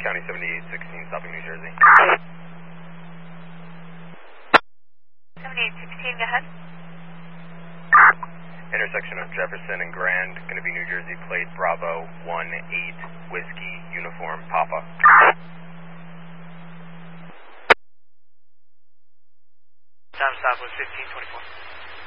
County 7816, stopping New Jersey. 7816, go ahead. Intersection of Jefferson and Grand, going to be New Jersey plate Bravo 18 Whiskey Uniform Papa. Time stop was 1524.